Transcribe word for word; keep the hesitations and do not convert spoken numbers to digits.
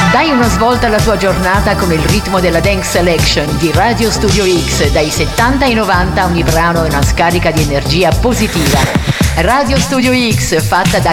Dai una svolta alla tua giornata con il ritmo della Dance Selection di Radio Studio X. Dai settanta ai novanta ogni brano è una scarica di energia positiva. Radio Studio X, fatta da